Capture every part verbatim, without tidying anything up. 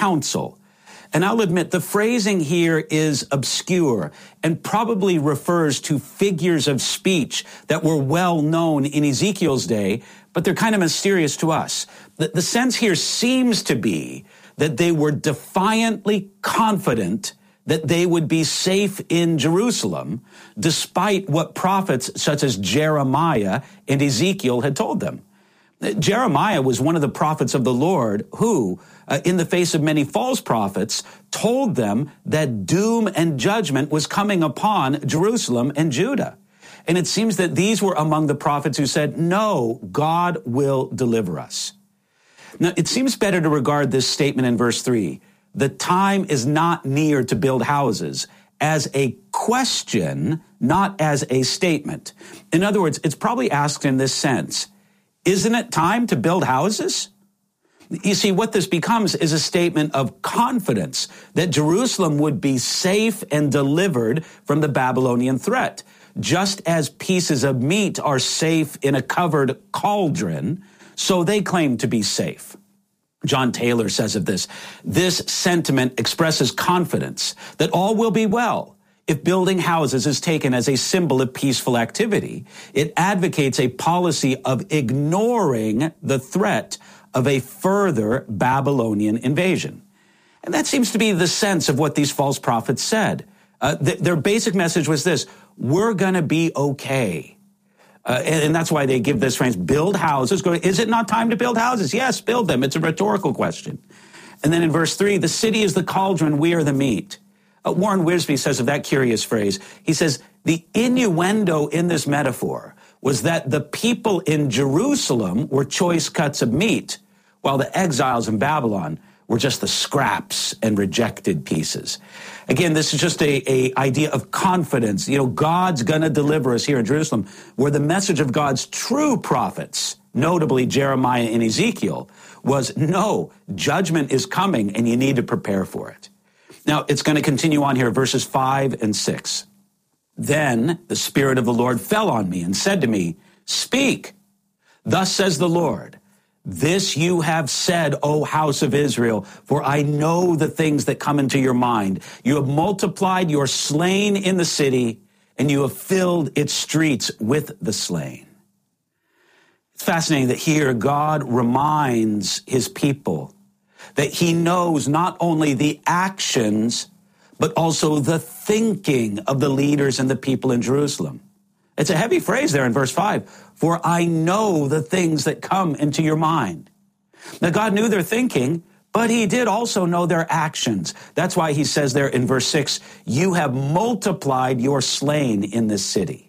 council. And I'll admit the phrasing here is obscure and probably refers to figures of speech that were well known in Ezekiel's day, but they're kind of mysterious to us. The, the sense here seems to be that they were defiantly confident that they would be safe in Jerusalem, despite what prophets such as Jeremiah and Ezekiel had told them. Jeremiah was one of the prophets of the Lord who, uh, in the face of many false prophets, told them that doom and judgment was coming upon Jerusalem and Judah. And it seems that these were among the prophets who said, no, God will deliver us. Now, it seems better to regard this statement in verse three, the time is not near to build houses, as a question, not as a statement. In other words, it's probably asked in this sense, isn't it time to build houses? You see, what this becomes is a statement of confidence that Jerusalem would be safe and delivered from the Babylonian threat. Just as pieces of meat are safe in a covered cauldron, so they claim to be safe. John Taylor says of this, this sentiment expresses confidence that all will be well. If building houses is taken as a symbol of peaceful activity, it advocates a policy of ignoring the threat of a further Babylonian invasion. And that seems to be the sense of what these false prophets said. Uh, th- their basic message was this, we're going to be okay. Uh, and, and that's why they give this phrase, build houses. Go, is it not time to build houses? Yes, build them. It's a rhetorical question. And then in verse three, the city is the cauldron, we are the meat. Uh, Warren Wiersbe says of that curious phrase, he says, the innuendo in this metaphor was that the people in Jerusalem were choice cuts of meat, while the exiles in Babylon were just the scraps and rejected pieces. Again, this is just a, a idea of confidence. You know, God's going to deliver us here in Jerusalem, where the message of God's true prophets, notably Jeremiah and Ezekiel, was no, judgment is coming and you need to prepare for it. Now, it's going to continue on here, verses five and six. Then the Spirit of the Lord fell on me and said to me, speak, thus says the Lord, this you have said, O house of Israel, for I know the things that come into your mind. You have multiplied your slain in the city, and you have filled its streets with the slain. It's fascinating that here God reminds his people that he knows not only the actions, but also the thinking of the leaders and the people in Jerusalem. It's a heavy phrase there in verse five. For I know the things that come into your mind. Now, God knew their thinking, but he did also know their actions. That's why he says there in verse six, you have multiplied your slain in this city.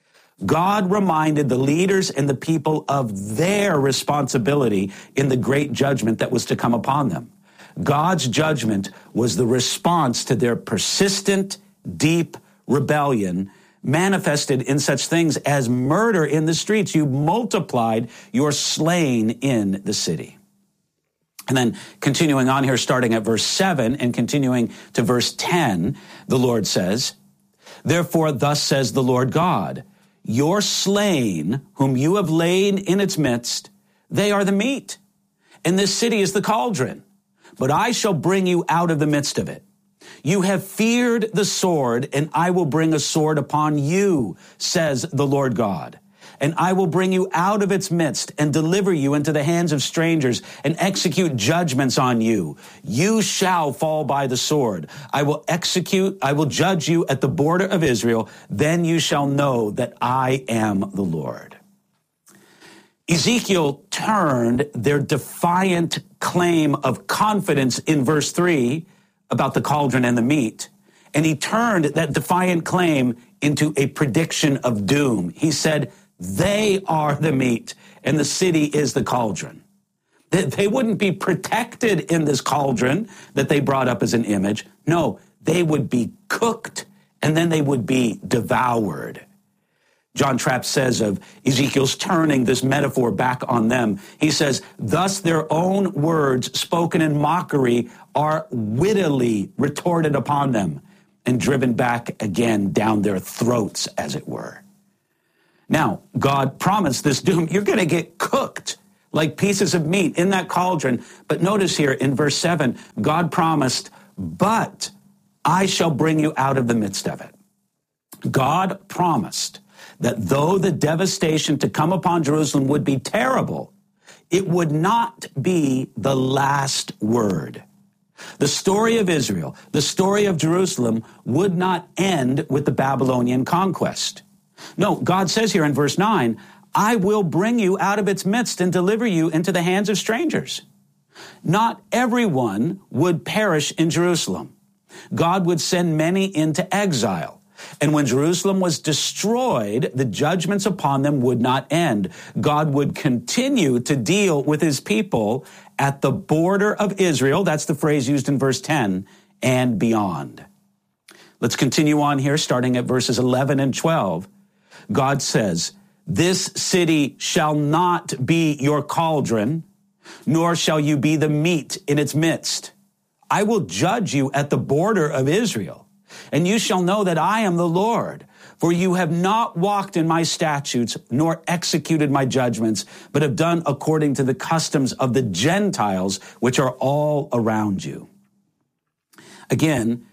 God reminded the leaders and the people of their responsibility in the great judgment that was to come upon them. God's judgment was the response to their persistent, deep rebellion, manifested in such things as murder in the streets. You multiplied your slain in the city. And then continuing on here, starting at verse seven and continuing to verse ten, the Lord says, therefore, thus says the Lord God, your slain, whom you have laid in its midst, they are the meat, and this city is the cauldron. But I shall bring you out of the midst of it. You have feared the sword, and I will bring a sword upon you, says the Lord God. And I will bring you out of its midst and deliver you into the hands of strangers and execute judgments on you. You shall fall by the sword. I will execute, I will judge you at the border of Israel. Then you shall know that I am the Lord. Ezekiel turned their defiant claim of confidence in verse three about the cauldron and the meat, and he turned that defiant claim into a prediction of doom. He said, they are the meat, and the city is the cauldron. They wouldn't be protected in this cauldron that they brought up as an image. No, they would be cooked, and then they would be devoured. John Trapp says of Ezekiel's turning this metaphor back on them, he says, thus their own words spoken in mockery are wittily retorted upon them and driven back again down their throats, as it were. Now, God promised this doom. You're going to get cooked like pieces of meat in that cauldron. But notice here in verse seven, God promised, but I shall bring you out of the midst of it. God promised that though the devastation to come upon Jerusalem would be terrible, it would not be the last word. The story of Israel, the story of Jerusalem, would not end with the Babylonian conquest. No, God says here in verse nine, I will bring you out of its midst and deliver you into the hands of strangers. Not everyone would perish in Jerusalem. God would send many into exile. And when Jerusalem was destroyed, the judgments upon them would not end. God would continue to deal with his people at the border of Israel. That's the phrase used in verse ten, and beyond. Let's continue on here, starting at verses eleven and twelve. God says, this city shall not be your cauldron, nor shall you be the meat in its midst. I will judge you at the border of Israel, and you shall know that I am the Lord. For you have not walked in my statutes, nor executed my judgments, but have done according to the customs of the Gentiles, which are all around you. Again,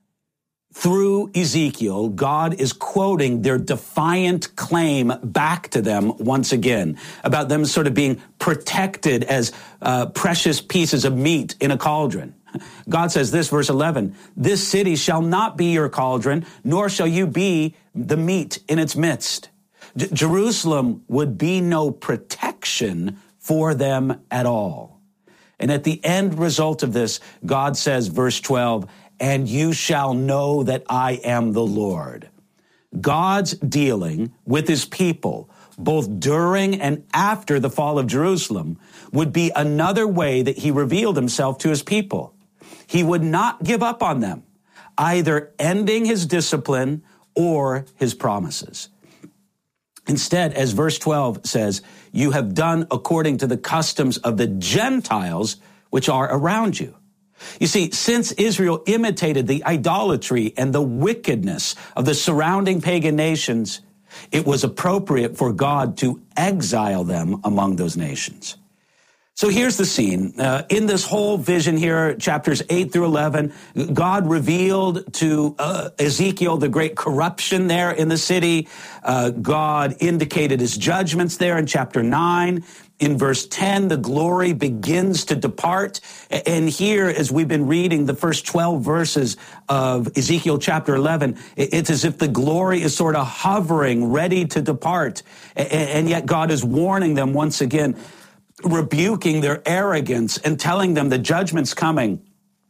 through Ezekiel, God is quoting their defiant claim back to them once again about them sort of being protected as uh, precious pieces of meat in a cauldron. God says this, verse eleven, this city shall not be your cauldron, nor shall you be the meat in its midst. J- Jerusalem would be no protection for them at all. And at the end result of this, God says, verse twelve, and you shall know that I am the Lord. God's dealing with his people, both during and after the fall of Jerusalem, would be another way that he revealed himself to his people. He would not give up on them, either ending his discipline or his promises. Instead, as verse twelve says, you have done according to the customs of the Gentiles which are around you. You see, since Israel imitated the idolatry and the wickedness of the surrounding pagan nations, it was appropriate for God to exile them among those nations. So here's the scene. Uh, in this whole vision here, chapters eight through eleven, God revealed to uh, Ezekiel the great corruption there in the city. Uh, God indicated his judgments there in chapter nine. In verse ten, the glory begins to depart. And here, as we've been reading the first twelve verses of Ezekiel chapter eleven, it's as if the glory is sort of hovering, ready to depart. And yet God is warning them once again, rebuking their arrogance and telling them the judgment's coming.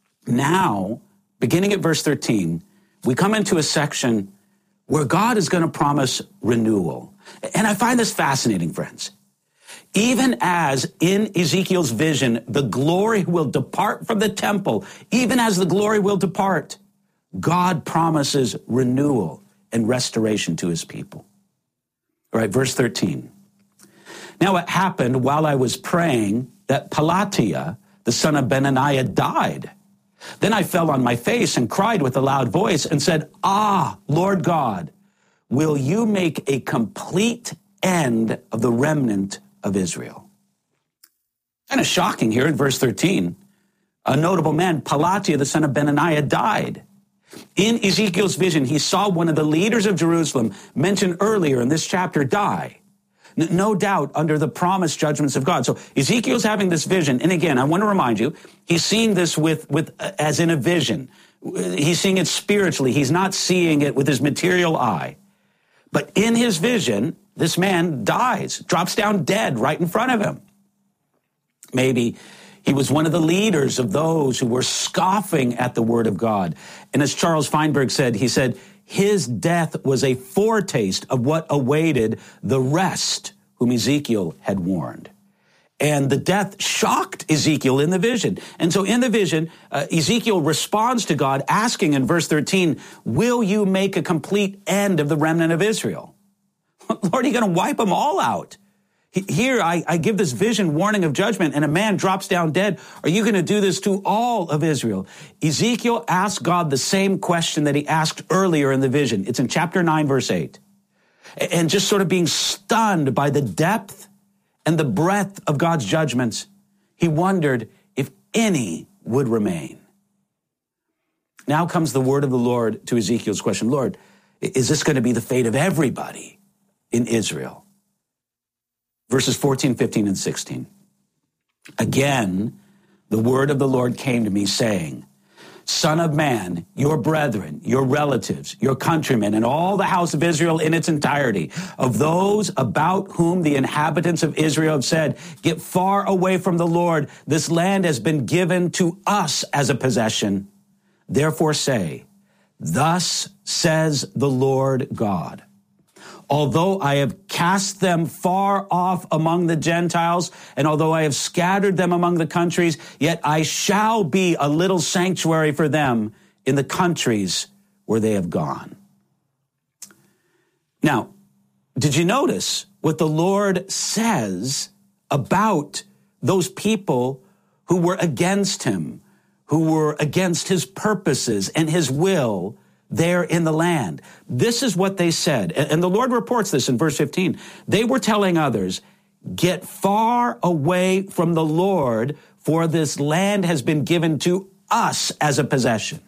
Now, beginning at verse thirteen, we come into a section where God is going to promise renewal. And I find this fascinating, friends. Even as in Ezekiel's vision, the glory will depart from the temple, even as the glory will depart, God promises renewal and restoration to his people. All right, verse thirteen. Now it happened while I was praying that Pelatiah, the son of Benaniah, died. Then I fell on my face and cried with a loud voice and said, Ah, Lord God, will you make a complete end of the remnant of Israel? Kind of shocking here in verse thirteen. A notable man, Pelatiah, the son of Benaniah, died. In Ezekiel's vision, he saw one of the leaders of Jerusalem mentioned earlier in this chapter die. No doubt under the promised judgments of God. So Ezekiel's having this vision. And again, I want to remind you, he's seeing this with, with, as in a vision. He's seeing it spiritually. He's not seeing it with his material eye. But in his vision, this man dies, drops down dead right in front of him. Maybe he was one of the leaders of those who were scoffing at the word of God. And as Charles Feinberg said, he said, his death was a foretaste of what awaited the rest whom Ezekiel had warned. And the death shocked Ezekiel in the vision. And so in the vision, uh, Ezekiel responds to God, asking in verse thirteen, will you make a complete end of the remnant of Israel? Lord, are you going to wipe them all out? Here, I, I give this vision warning of judgment, and a man drops down dead. Are you going to do this to all of Israel? Ezekiel asked God the same question that he asked earlier in the vision. It's in chapter nine, verse eight. And just sort of being stunned by the depth and the breadth of God's judgments, he wondered if any would remain. Now comes the word of the Lord to Ezekiel's question. Lord, is this going to be the fate of everybody in Israel? Verses fourteen, fifteen, and sixteen. Again, the word of the Lord came to me saying, Son of man, your brethren, your relatives, your countrymen, and all the house of Israel in its entirety, of those about whom the inhabitants of Israel have said, get far away from the Lord. This land has been given to us as a possession. Therefore say, thus says the Lord God. Although I have cast them far off among the Gentiles, and although I have scattered them among the countries, yet I shall be a little sanctuary for them in the countries where they have gone. Now, did you notice what the Lord says about those people who were against him, who were against his purposes and his will there in the land? This is what they said. And the Lord reports this in verse fifteen. They were telling others, get far away from the Lord, for this land has been given to us as a possession.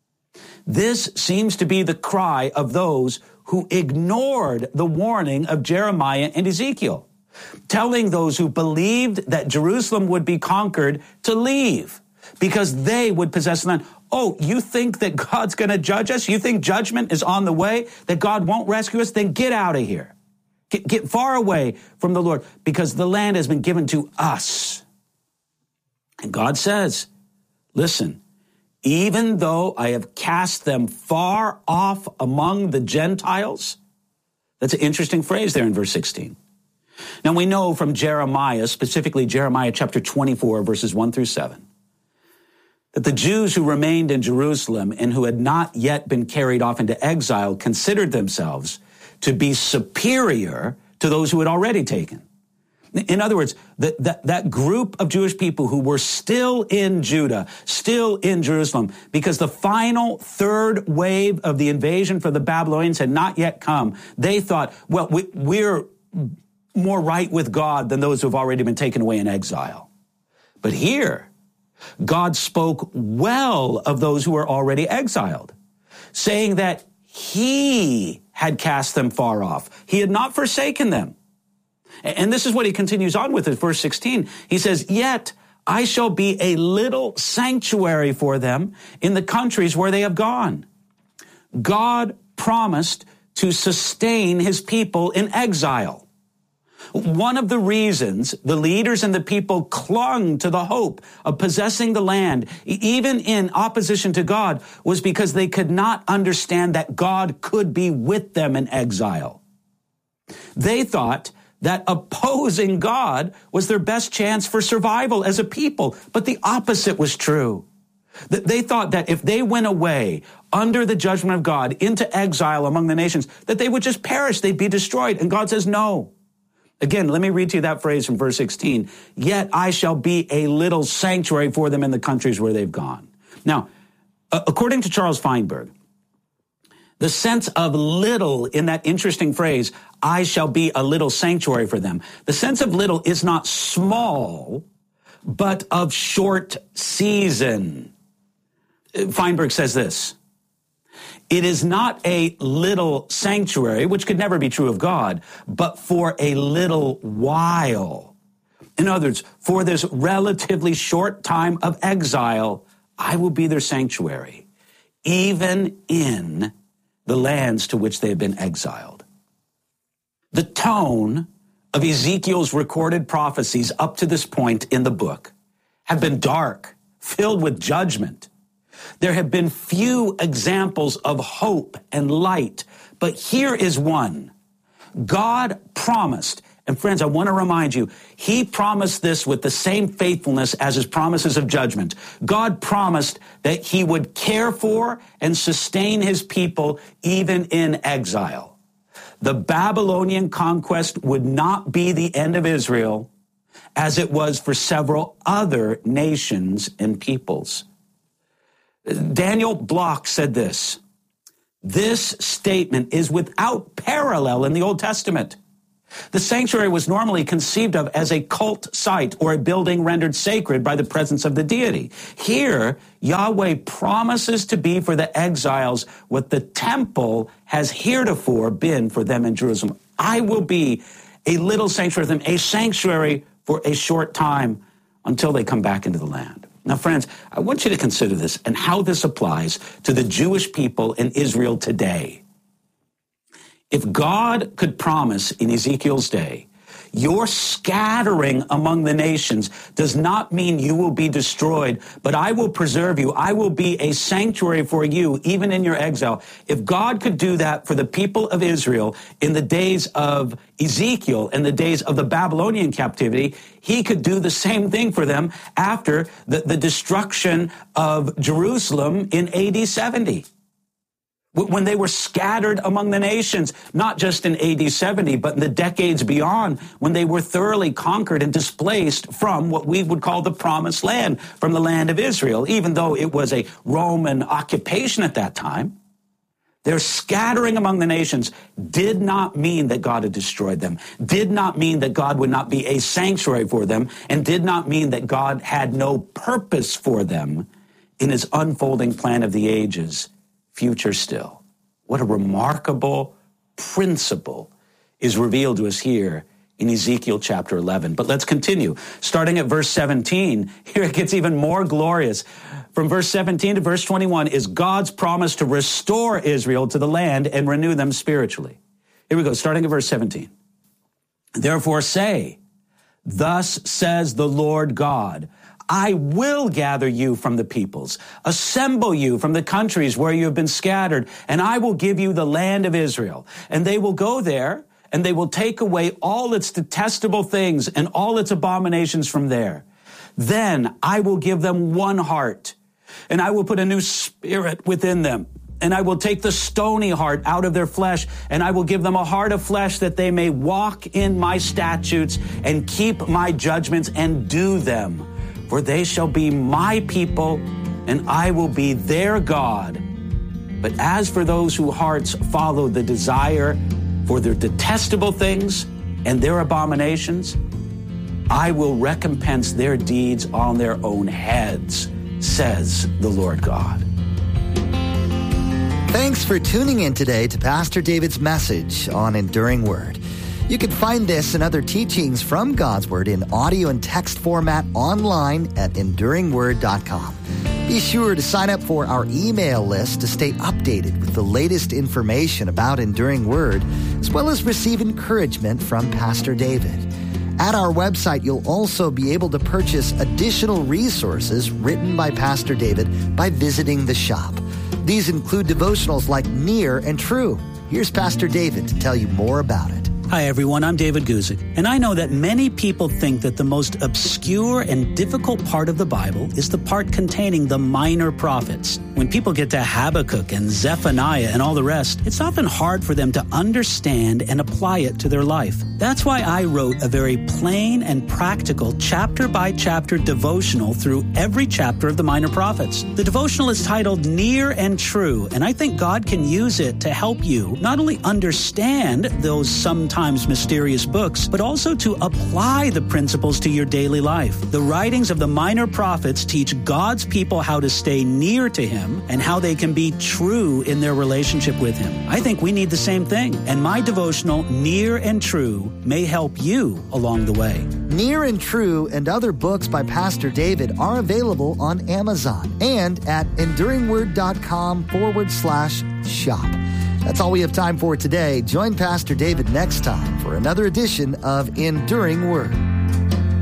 This seems to be the cry of those who ignored the warning of Jeremiah and Ezekiel, telling those who believed that Jerusalem would be conquered to leave because they would possess the land. Oh, you think that God's going to judge us? You think judgment is on the way, that God won't rescue us? Then get out of here. Get, get far away from the Lord, because the land has been given to us. And God says, listen, even though I have cast them far off among the Gentiles, that's an interesting phrase there in verse sixteen. Now we know from Jeremiah, specifically Jeremiah chapter twenty-four, verses one through seven, that the Jews who remained in Jerusalem and who had not yet been carried off into exile considered themselves to be superior to those who had already taken. In other words, that, that, that group of Jewish people who were still in Judah, still in Jerusalem, because the final third wave of the invasion for the Babylonians had not yet come, they thought, well, we, we're more right with God than those who have already been taken away in exile. But here, God spoke well of those who were already exiled, saying that he had cast them far off. He had not forsaken them. And this is what he continues on with in verse sixteen. He says, yet I shall be a little sanctuary for them in the countries where they have gone. God promised to sustain his people in exile. One of the reasons the leaders and the people clung to the hope of possessing the land, even in opposition to God, was because they could not understand that God could be with them in exile. They thought that opposing God was their best chance for survival as a people, but the opposite was true. They thought that if they went away under the judgment of God into exile among the nations, that they would just perish, they'd be destroyed. And God says, no. Again, let me read to you that phrase from verse sixteen. Yet I shall be a little sanctuary for them in the countries where they've gone. Now, according to Charles Feinberg, the sense of little in that interesting phrase, I shall be a little sanctuary for them. The sense of little is not small, but of short season. Feinberg says this. It is not a little sanctuary, which could never be true of God, but for a little while. In other words, for this relatively short time of exile, I will be their sanctuary, even in the lands to which they have been exiled. The tone of Ezekiel's recorded prophecies up to this point in the book have been dark, filled with judgment. There have been few examples of hope and light, but here is one. God promised, and friends, I want to remind you, he promised this with the same faithfulness as his promises of judgment. God promised that he would care for and sustain his people even in exile. The Babylonian conquest would not be the end of Israel, as it was for several other nations and peoples. Daniel Block said this, this statement is without parallel in the Old Testament. The sanctuary was normally conceived of as a cult site or a building rendered sacred by the presence of the deity. Here, Yahweh promises to be for the exiles what the temple has heretofore been for them in Jerusalem. I will be a little sanctuary for them, a sanctuary for a short time until they come back into the land. Now, friends, I want you to consider this and how this applies to the Jewish people in Israel today. If God could promise in Ezekiel's day, your scattering among the nations does not mean you will be destroyed, but I will preserve you. I will be a sanctuary for you, even in your exile. If God could do that for the people of Israel in the days of Ezekiel and the days of the Babylonian captivity, he could do the same thing for them after the, the destruction of Jerusalem in A D seventy. When they were scattered among the nations, not just in A D seventy, but in the decades beyond, when they were thoroughly conquered and displaced from what we would call the promised land, from the land of Israel, even though it was a Roman occupation at that time. Their scattering among the nations did not mean that God had destroyed them, did not mean that God would not be a sanctuary for them, and did not mean that God had no purpose for them in his unfolding plan of the ages. Future still. What a remarkable principle is revealed to us here in Ezekiel chapter eleven. But let's continue. Starting at verse seventeen, here it gets even more glorious. From verse seventeen to verse twenty-one is God's promise to restore Israel to the land and renew them spiritually. Here we go, starting at verse seventeen. Therefore say, thus says the Lord God, I will gather you from the peoples, assemble you from the countries where you have been scattered, and I will give you the land of Israel. And they will go there, and they will take away all its detestable things and all its abominations from there. Then I will give them one heart, and I will put a new spirit within them. And I will take the stony heart out of their flesh, and I will give them a heart of flesh that they may walk in my statutes and keep my judgments and do them. For they shall be my people, and I will be their God. But as for those whose hearts follow the desire for their detestable things and their abominations, I will recompense their deeds on their own heads, says the Lord God. Thanks for tuning in today to Pastor David's message on Enduring Word. You can find this and other teachings from God's Word in audio and text format online at enduring word dot com. Be sure to sign up for our email list to stay updated with the latest information about Enduring Word, as well as receive encouragement from Pastor David. At our website, you'll also be able to purchase additional resources written by Pastor David by visiting the shop. These include devotionals like Near and True. Here's Pastor David to tell you more about it. Hi, everyone. I'm David Guzik, and I know that many people think that the most obscure and difficult part of the Bible is the part containing the minor prophets. When people get to Habakkuk and Zephaniah and all the rest, it's often hard for them to understand and apply it to their life. That's why I wrote a very plain and practical chapter-by-chapter devotional through every chapter of the minor prophets. The devotional is titled Near and True, and I think God can use it to help you not only understand those sometimes mysterious books, but also to apply the principles to your daily life. The writings of the minor prophets teach God's people how to stay near to Him and how they can be true in their relationship with Him. I think we need the same thing, and my devotional, Near and True, may help you along the way. Near and True and other books by Pastor David are available on Amazon and at enduringword.com forward slash shop. That's all we have time for today. Join Pastor David next time for another edition of Enduring Word.